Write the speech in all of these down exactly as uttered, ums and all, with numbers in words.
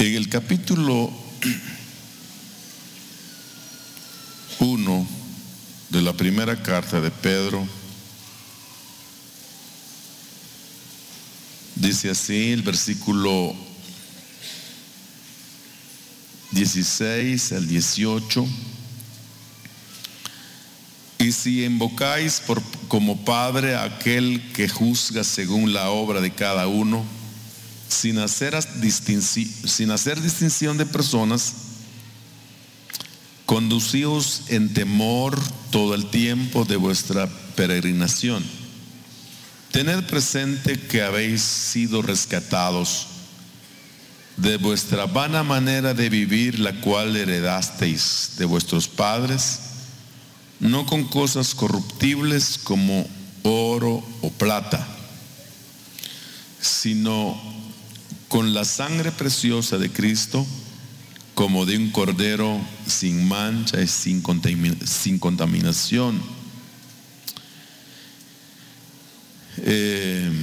En el capítulo uno de la primera carta de Pedro, dice así el versículo dieciséis al dieciocho: y si invocáis por, como Padre a aquel que juzga según la obra de cada uno, sin hacer, distinci, sin hacer distinción de personas, conducíos en temor todo el tiempo de vuestra peregrinación. Tened presente que habéis sido rescatados de vuestra vana manera de vivir, la cual heredasteis de vuestros padres, no con cosas corruptibles como oro o plata, sino con la sangre preciosa de Cristo, como de un cordero sin mancha y sin contaminación. Eh,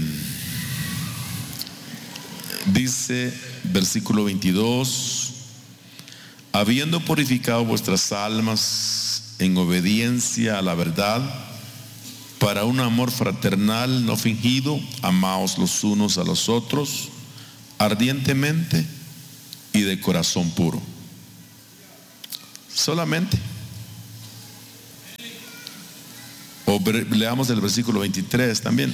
dice versículo veintidós: habiendo purificado vuestras almas en obediencia a la verdad, para un amor fraternal no fingido, amaos los unos a los otros ardientemente y de corazón puro. Solamente. O leamos el versículo veintitrés también.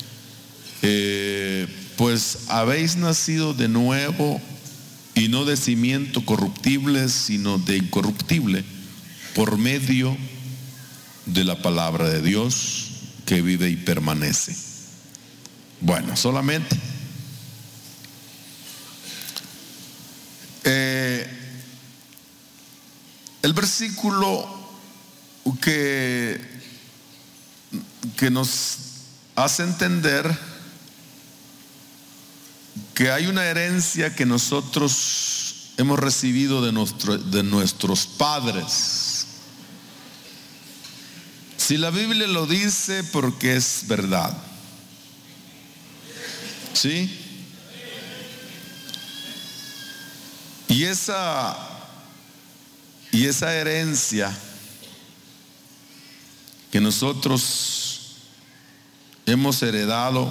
Eh, pues habéis nacido de nuevo, y no de cimiento corruptible, sino de incorruptible, por medio de la palabra de Dios que vive y permanece. Bueno, solamente. Eh, el versículo que, que nos hace entender que hay una herencia que nosotros hemos recibido de, nuestro, de nuestros padres. Si la Biblia lo dice, porque es verdad. ¿Sí? Y esa, y esa herencia que nosotros hemos heredado,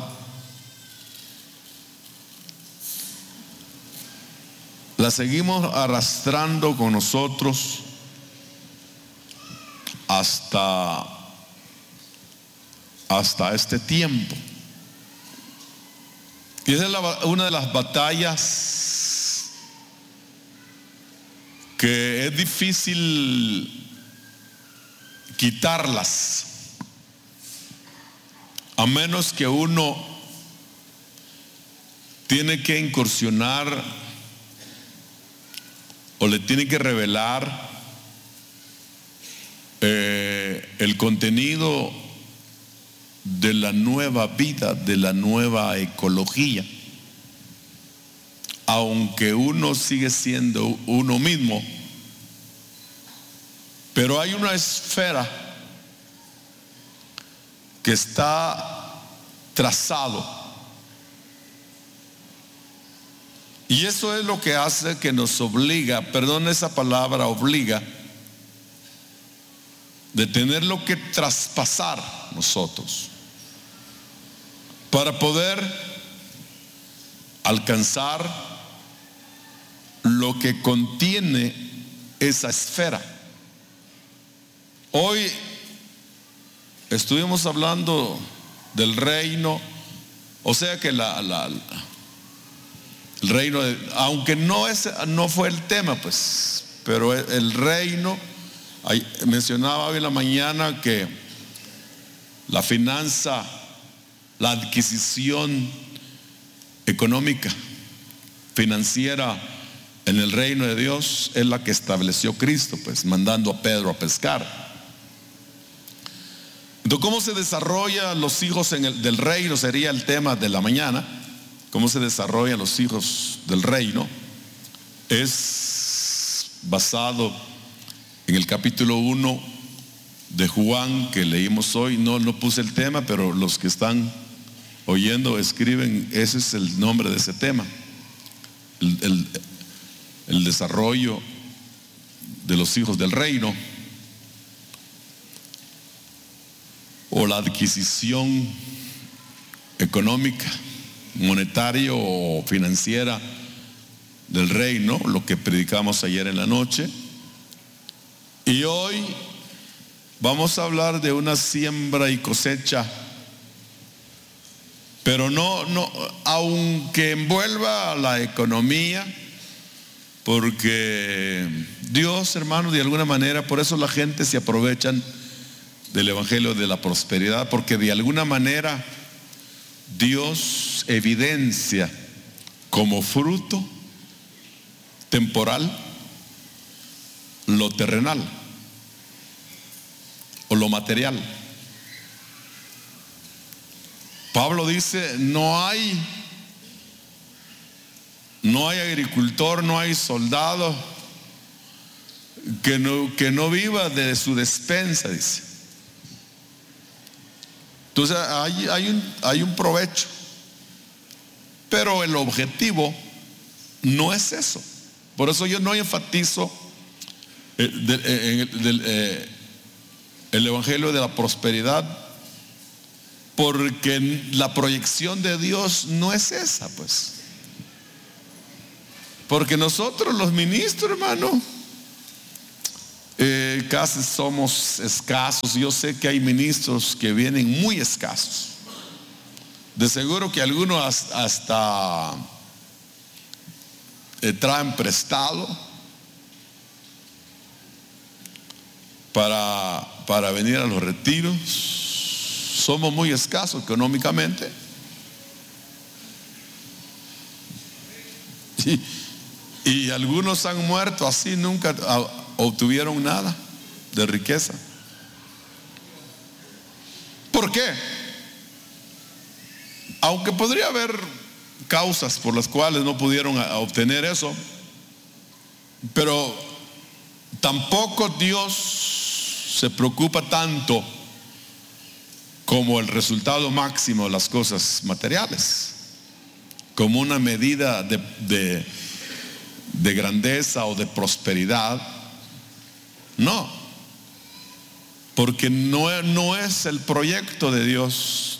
la seguimos arrastrando con nosotros hasta, hasta este tiempo. Y esa es la, una de las batallas que es difícil quitarlas, a menos que uno tiene que incursionar o le tiene que revelar eh, el contenido de la nueva vida, de la nueva ecología. Aunque uno sigue siendo uno mismo, pero hay una esfera que está trazado, y eso es lo que hace que nos obliga, perdón esa palabra, obliga, de tenerlo que traspasar nosotros para poder alcanzar lo que contiene esa esfera. Hoy estuvimos hablando del reino, o sea que la, la, el reino, de, aunque no, es, no fue el tema, pues, pero el reino, ahí, mencionaba hoy en la mañana que la finanza, la adquisición económica, financiera en el reino de Dios es la que estableció Cristo, pues mandando a Pedro a pescar. Entonces, ¿cómo se desarrollan los hijos en el, del reino? Sería el tema de la mañana. ¿Cómo se desarrollan los hijos del reino? Es basado en el capítulo uno de Juan que leímos hoy. No, no puse el tema, pero los que están oyendo escriben, ese es el nombre de ese tema. El, el, el desarrollo de los hijos del reino, o la adquisición económica, monetaria o financiera del reino, lo que predicamos ayer en la noche. Y hoy vamos a hablar de una siembra y cosecha, pero no, no, aunque envuelva la economía, porque Dios, hermanos, de alguna manera, por eso la gente se aprovechan del evangelio de la prosperidad, porque de alguna manera Dios evidencia como fruto temporal lo terrenal o lo material. Pablo dice, no hay no hay agricultor, no hay soldado que no, que no viva de su despensa, dice. Entonces hay, hay, un, hay un provecho, pero el objetivo no es eso. Por eso yo no enfatizo el, del, el, del, eh, el evangelio de la prosperidad, porque la proyección de Dios no es esa, pues. Porque nosotros los ministros, hermano, eh, casi somos escasos. Yo sé que hay ministros que vienen muy escasos. De seguro que algunos hasta eh, traen prestado para, para venir a los retiros. Somos muy escasos económicamente. Y, y algunos han muerto así, nunca obtuvieron nada de riqueza. ¿Por qué? Aunque podría haber causas por las cuales no pudieron obtener eso, pero tampoco Dios se preocupa tanto como el resultado máximo de las cosas materiales, como una medida de, de, de grandeza o de prosperidad. No, porque no, no es el proyecto de Dios,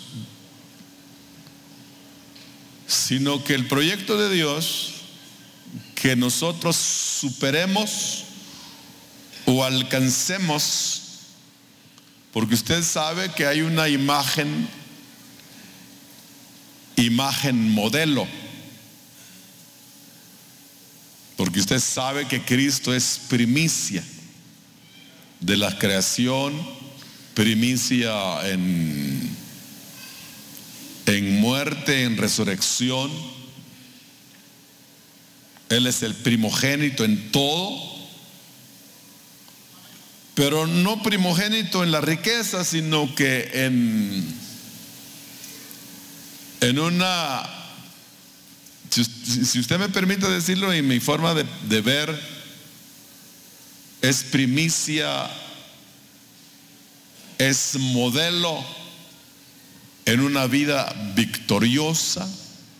sino que el proyecto de Dios, que nosotros superemos o alcancemos. Porque usted sabe que hay una imagen, imagen modelo. Porque usted sabe que Cristo es primicia de la creación, primicia en, en muerte, en resurrección. Él es el primogénito en todo. Pero no primogénito en la riqueza, sino que en, en una, si, si usted me permite decirlo, en mi forma de, de ver, es primicia, es modelo en una vida victoriosa,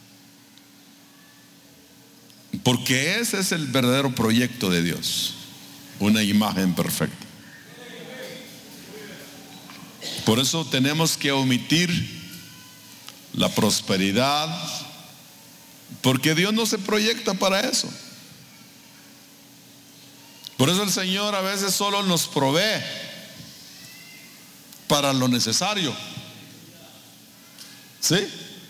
porque ese es el verdadero proyecto de Dios, una imagen perfecta. Por eso tenemos que omitir la prosperidad, porque Dios no se proyecta para eso. Por eso el Señor a veces solo nos provee para lo necesario. ¿Sí?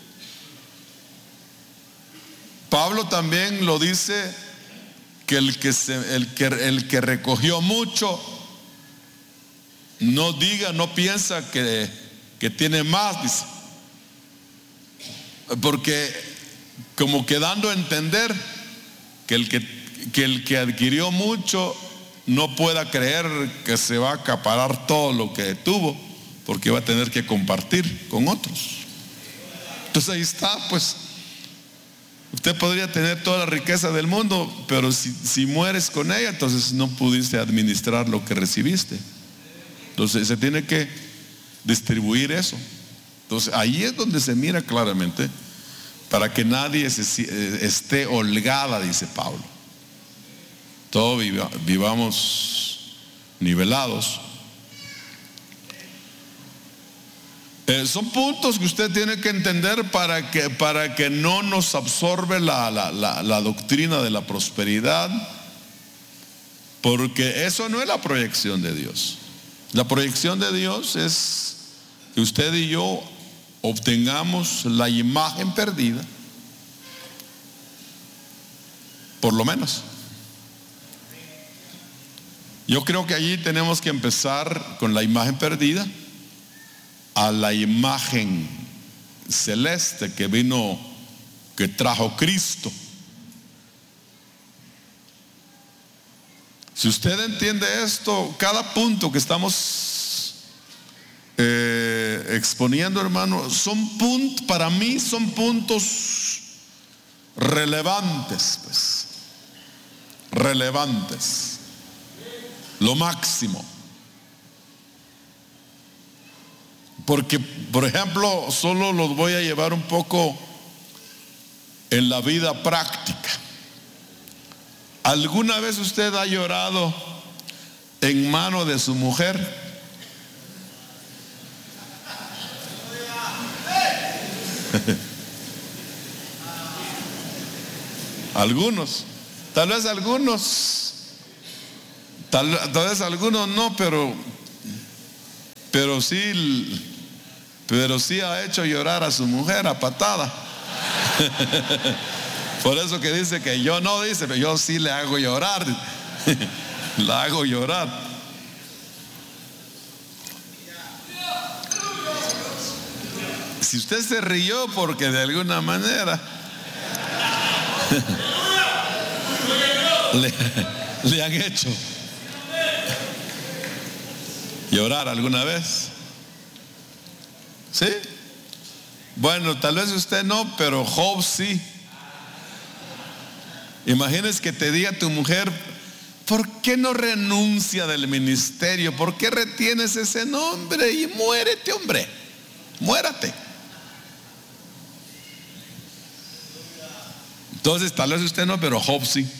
Pablo también lo dice, que el que, se, el que, el que recogió mucho, no diga, no piensa que, que tiene más, dice. Porque como que dando a entender que el que, que el que adquirió mucho no pueda creer que se va a acaparar todo lo que tuvo, porque va a tener que compartir con otros. Entonces ahí está, pues. Usted podría tener toda la riqueza del mundo, pero si, si mueres con ella, entonces no pudiste administrar lo que recibiste. Entonces se tiene que distribuir eso. Entonces ahí es donde se mira claramente, para que nadie se, esté holgada, dice Pablo. todos viva, vivamos nivelados. Eh, son puntos que usted tiene que entender para que, para que no nos absorbe la, la, la, la doctrina de la prosperidad, porque eso no es la proyección de Dios. La proyección de Dios es que usted y yo obtengamos la imagen perdida, por lo menos. Yo creo que allí tenemos que empezar con la imagen perdida a la imagen celeste que vino, que trajo Cristo. Si usted entiende esto, cada punto que estamos eh, exponiendo, hermano, son puntos, para mí son puntos relevantes, pues, relevantes, lo máximo. Porque, por ejemplo, solo los voy a llevar un poco en la vida práctica. ¿Alguna vez usted ha llorado en mano de su mujer? Algunos, tal vez algunos, tal, tal vez algunos no, pero, pero sí. Pero sí ha hecho llorar a su mujer a patada. Por eso que dice que yo no, dice, pero yo sí le hago llorar. La hago llorar. Si usted se rió porque de alguna manera le, le han hecho llorar alguna vez. ¿Sí? Bueno, tal vez usted no, pero Job sí. Imagínese que te diga tu mujer: ¿por qué no renuncia del ministerio? ¿Por qué retienes ese nombre? Y muérete, hombre, muérate. Entonces tal vez usted no, pero Job sí.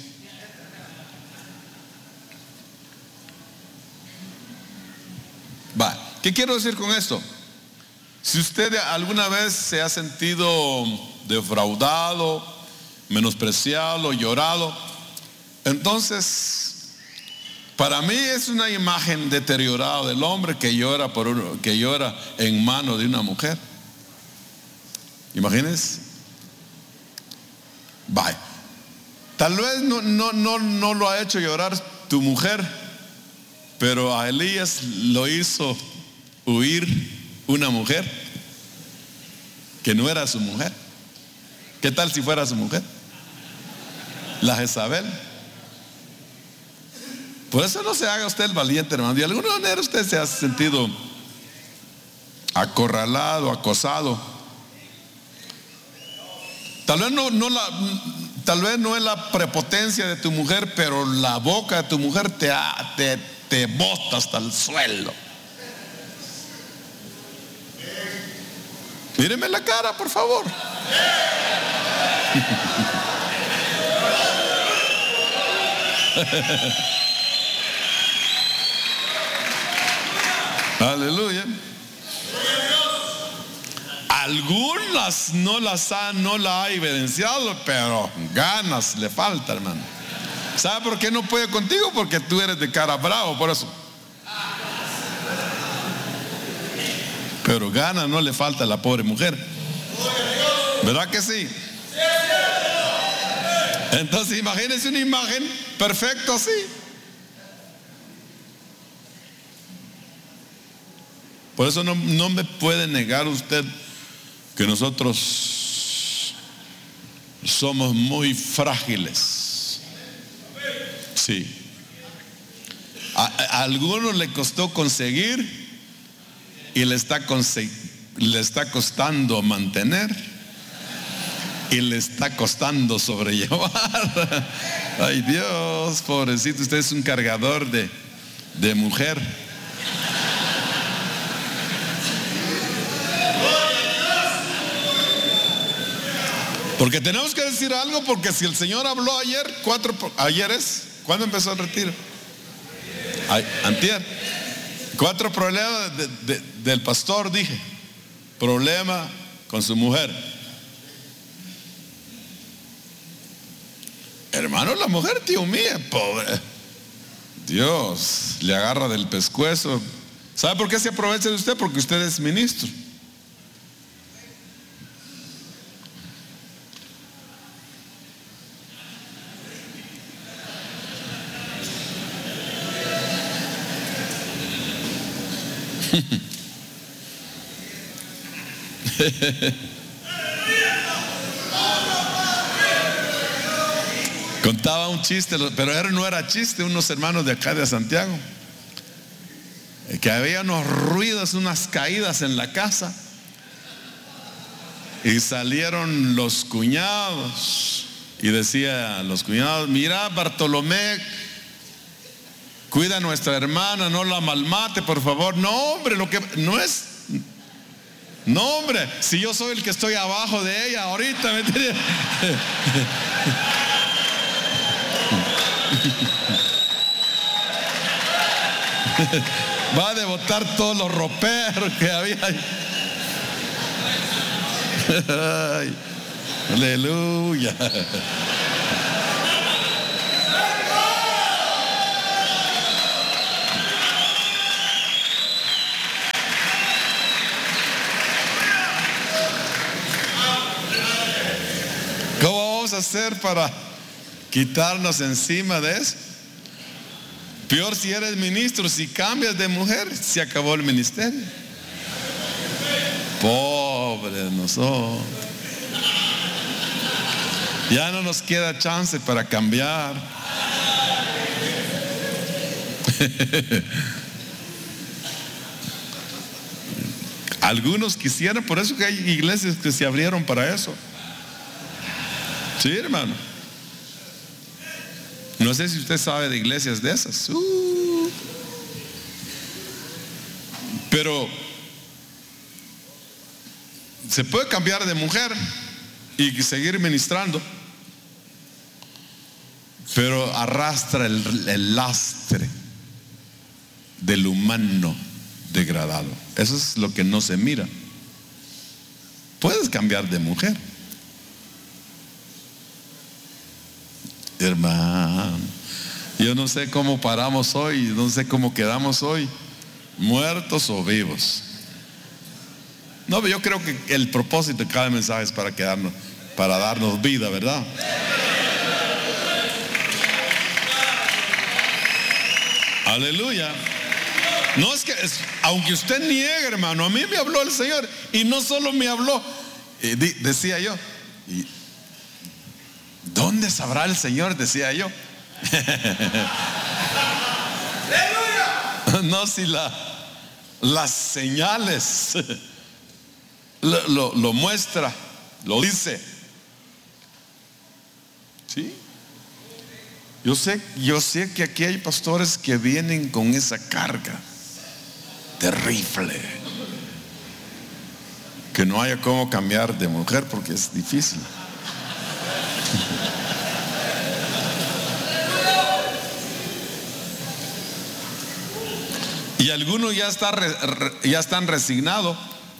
Va, ¿qué quiero decir con esto? Si usted alguna vez se ha sentido defraudado, menospreciado, llorado, entonces para mí es una imagen deteriorada del hombre que llora por uno, que llora en mano de una mujer. Imagínense. Bye. Tal vez no, no, no, no lo ha hecho llorar tu mujer, pero a Elías lo hizo huir una mujer que no era su mujer. ¿Qué tal si fuera su mujer? La Jezabel. Por eso no se haga usted el valiente, hermano. De alguna manera usted se ha sentido acorralado, acosado. Tal vez no, no la, tal vez no es la prepotencia de tu mujer, pero la boca de tu mujer te, te, te bota hasta el suelo. Míreme la cara, por favor. Aleluya. Algunas no las ha, no la ha evidenciado, pero ganas le falta, hermano. ¿Sabe por qué no puede contigo? Porque tú eres de cara bravo, por eso. Pero ganas no le falta a la pobre mujer. ¿Verdad que sí? Entonces imagínense una imagen perfecta así. Por eso no, no me puede negar usted que nosotros somos muy frágiles. Sí. A, a algunos le costó conseguir y le está, le está costando mantener y le está costando sobrellevar. Ay, Dios, pobrecito, usted es un cargador de, de mujer. Porque tenemos que decir algo, porque si el Señor habló ayer, cuatro, ayer es ¿Cuándo empezó el retiro? Ay, antier. Cuatro problemas de, de, del pastor, dije. Problema con su mujer. Hermano, la mujer, tío mía, pobre. Dios, le agarra del pescuezo. ¿Sabe por qué se aprovecha de usted? Porque usted es ministro. Contaba un chiste, pero no era chiste, unos hermanos de acá de Santiago, que había unos ruidos, unas caídas en la casa, y salieron los cuñados y decía a los cuñados: mira, Bartolomé, cuida a nuestra hermana, no la malmate, por favor. No, hombre, lo que no es, no, hombre, si yo soy el que estoy abajo de ella ahorita, ¿me entiendes? Va a debotar todos los roperos que había ahí. Ay, aleluya. ¿Cómo vamos a hacer para quitarnos encima de eso? Peor si eres ministro, si cambias de mujer, se acabó el ministerio. Pobres nosotros. Ya no nos queda chance para cambiar. Algunos quisieran, por eso que hay iglesias que se abrieron para eso. Sí, hermano. No sé si usted sabe de iglesias de esas. Uh. Pero se puede cambiar de mujer y seguir ministrando, pero arrastra el, el lastre del humano degradado. Eso es lo que no se mira. Puedes cambiar de mujer, hermano. Yo no sé cómo paramos hoy, no sé cómo quedamos hoy, muertos o vivos. No, yo creo que el propósito de cada mensaje es para quedarnos, para darnos vida, ¿verdad? Aleluya. No es que, es, aunque usted niegue, hermano, a mí me habló el Señor, y no solo me habló, y di, decía yo, y, ¿dónde sabrá el Señor? Decía yo. No, si la, las señales lo, lo, lo muestra, lo dice. ¿Sí? Yo sé, yo sé que aquí hay pastores que vienen con esa carga terrible, que no haya cómo cambiar de mujer porque es difícil. Y algunos ya, está, ya están resignados.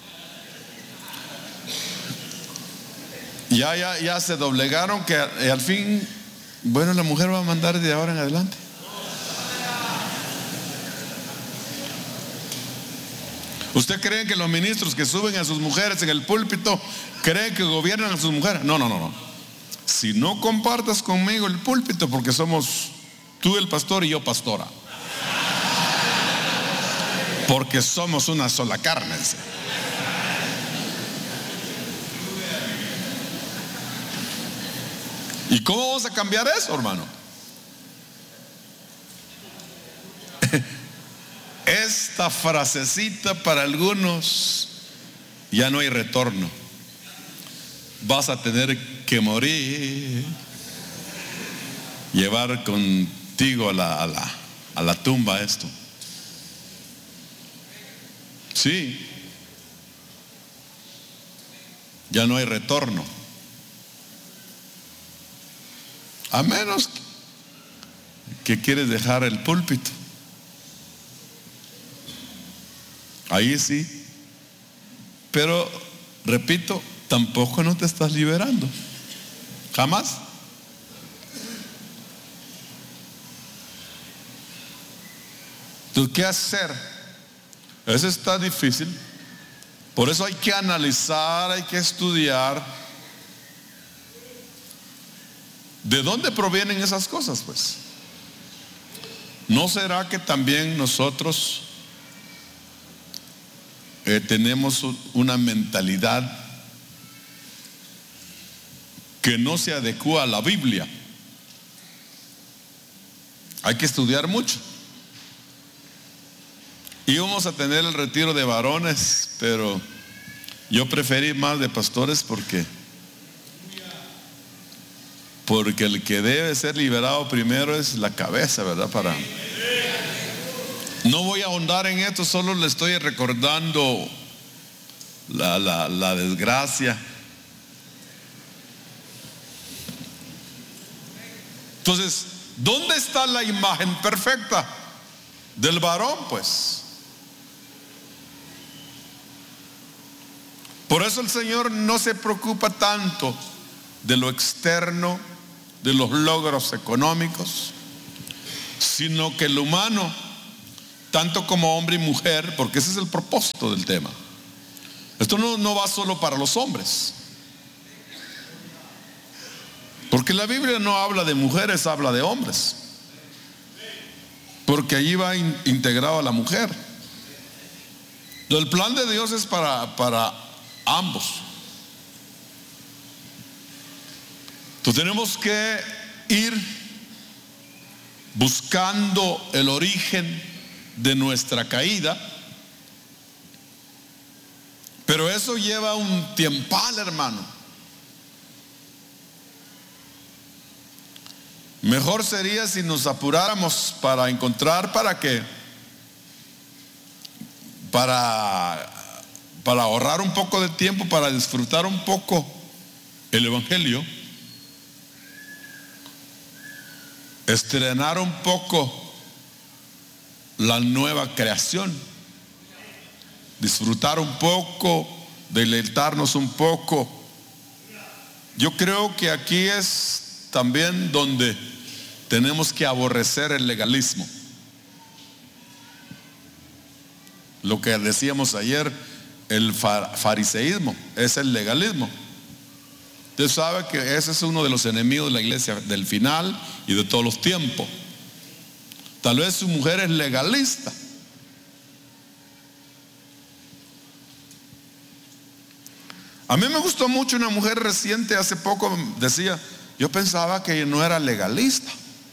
Ya, ya, ya se doblegaron que al fin, bueno, la mujer va a mandar de ahora en adelante. ¿Usted cree que los ministros que suben a sus mujeres en el púlpito creen que gobiernan a sus mujeres? No, no, no, no. Si no compartas conmigo el púlpito, porque somos tú el pastor y yo pastora, porque somos una sola carne. ¿Y cómo vamos a cambiar eso, hermano? Esta frasecita para algunos, ya no hay retorno. Vas a tener que morir, llevar contigo a la, a la, a la tumba esto. Sí, ya no hay retorno. que quieres dejar el púlpito. Ahí sí. Pero, repito, tampoco no te estás liberando. Jamás. ¿Tú qué hacer? Eso está difícil. Por eso hay que analizar, hay que estudiar. ¿De dónde provienen esas cosas, pues? ¿No será que también nosotros eh, tenemos una mentalidad que no se adecua a la Biblia? Hay que estudiar mucho. Íbamos a tener el retiro de varones, pero yo preferí más de pastores porque porque el que debe ser liberado primero es la cabeza, ¿verdad? Para no voy a ahondar en esto, solo le estoy recordando la, la, la desgracia. Entonces, ¿dónde está la imagen perfecta del varón, pues? Por eso el Señor no se preocupa tanto de lo externo, de los logros económicos, sino que el humano, tanto como hombre y mujer, porque ese es el propósito del tema. Esto no, no va solo para los hombres, porque la Biblia no habla de mujeres, habla de hombres, porque allí va in, integrado a la mujer. El plan de Dios es para, para ambos. Entonces tenemos que ir buscando el origen de nuestra caída, pero eso lleva un tiempal, hermano. Mejor sería si nos apuráramos para encontrar, para que para para ahorrar un poco de tiempo, para disfrutar un poco el evangelio, estrenar un poco la nueva creación, disfrutar un poco, deleitarnos un poco. Yo creo que aquí es también donde tenemos que aborrecer el legalismo. Lo que decíamos ayer, el fariseísmo es el legalismo. Usted sabe que ese es uno de los enemigos de la iglesia del final y de todos los tiempos. Tal vez su mujer es legalista. A mí me gustó mucho una mujer reciente, hace poco decía, yo pensaba que no era legalista,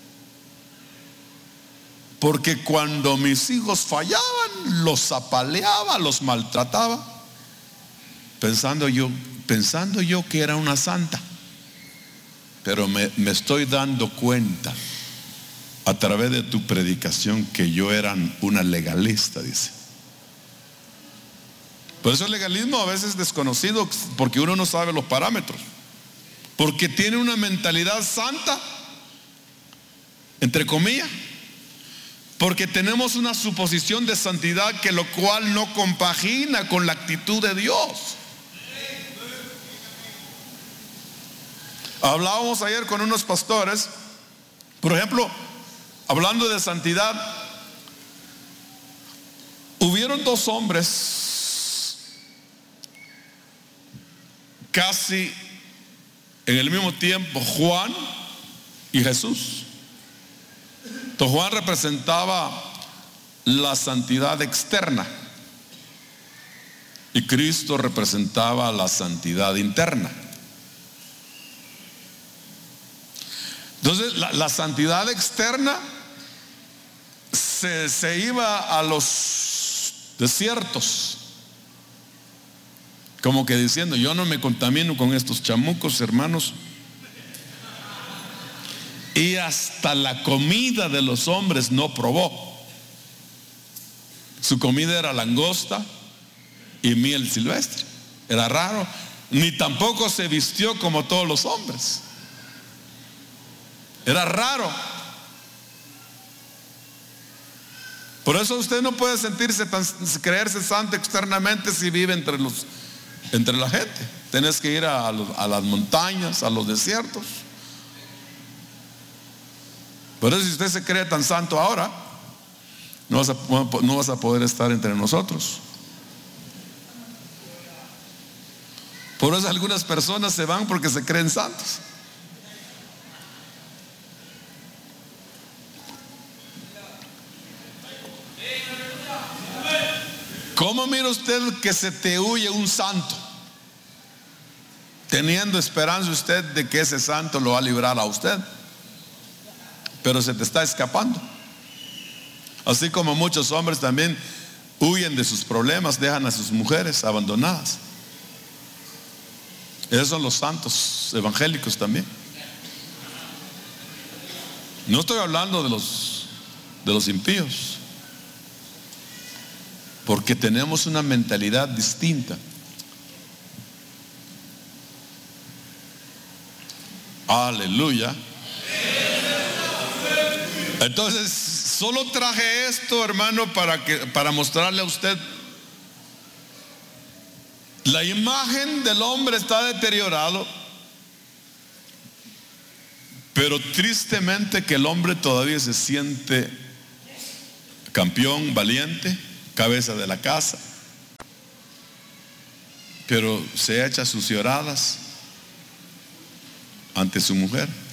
porque cuando mis hijos fallaban, los apaleaba, los maltrataba, pensando yo, pensando yo que era una santa. Pero me, me estoy dando cuenta a través de tu predicación que yo era una legalista, dice. Por eso el legalismo a veces es desconocido, porque uno no sabe los parámetros, porque tiene una mentalidad santa, entre comillas, porque tenemos una suposición de santidad que lo cual no compagina con la actitud de Dios. Hablábamos ayer con unos pastores, por ejemplo, hablando de santidad, hubieron dos hombres casi en el mismo tiempo, Juan y Jesús. Entonces Juan representaba la santidad externa y Cristo representaba la santidad interna. Entonces la, la santidad externa se, se iba a los desiertos, como que diciendo, yo no me contamino con estos chamucos, hermanos. Y hasta la comida de los hombres no probó. Su comida era langosta y miel silvestre. Era raro. Ni tampoco se vistió como todos los hombres. Era raro. Por eso usted no puede sentirse tan, creerse santo externamente si vive entre los, entre la gente. Tienes que ir a, a las montañas, a los desiertos. Por eso si usted se cree tan santo ahora, no vas a, no vas a poder estar entre nosotros. Por eso algunas personas se van porque se creen santos. ¿Cómo mira usted que se te huye un santo, teniendo esperanza usted de que ese santo lo va a librar a usted, pero se te está escapando? Así como muchos hombres también huyen de sus problemas, dejan a sus mujeres abandonadas. Esos son los santos evangélicos también. No estoy hablando de los, de los impíos, porque tenemos una mentalidad distinta. Aleluya. Entonces, solo traje esto, hermano, para que, para mostrarle a usted. La imagen del hombre está deteriorado, pero tristemente que el hombre todavía se siente campeón, valiente, cabeza de la casa, pero se echa sus lloradas ante su mujer.